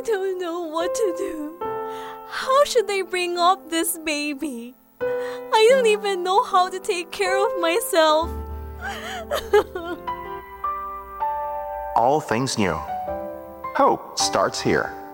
don't know what to do. How should I bring up this baby? I don't even know how to take care of myself. All things new. Hope starts here.